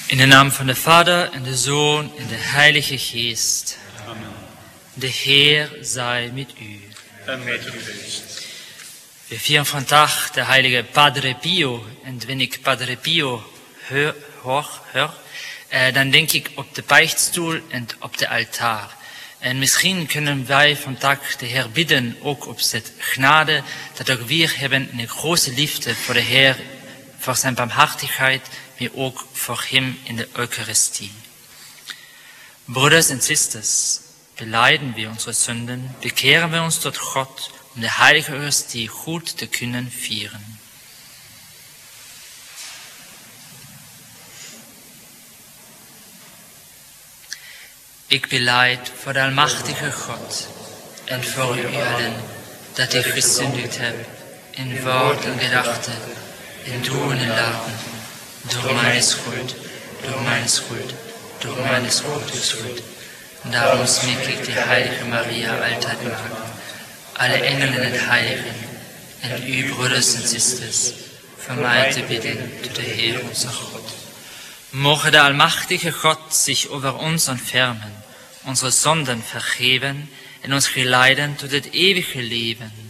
In de naam van de Vader en de Zoon en de Heilige Geest. Amen. De Heer zij met u. En met uw geest. We vieren vandaag de heilige Padre Pio. En wanneer ik Padre Pio hoor, dan denk ik op de beichtstoel en op de altaar. En misschien kunnen wij vandaag de Heer bidden, ook op zijn genade, dat ook we hebben een grote liefde voor de Heer, voor zijn barmhartigheid, maar ook voor hem in de Eucharistie. Broeders en zusters, belijden we onze zonden, bekeren we ons tot God, om de heilige Eucharistie goed te kunnen vieren. Ik belijd voor de almachtige God en voor u allen, dat ik gesündigd heb, in woord en gedachte, in doen en laten, door mijn schuld, door mijn schuld. Daarom smeek ik de heilige Maria altijd maken, alle engelen en heiligen, en u broeders en zusters, voor mij te bidden tot de Heer onze God. Moge de almachtige God zich over ons ontfermen, unsere Sünden vergeben und uns geleiten tot het eeuwige Leben.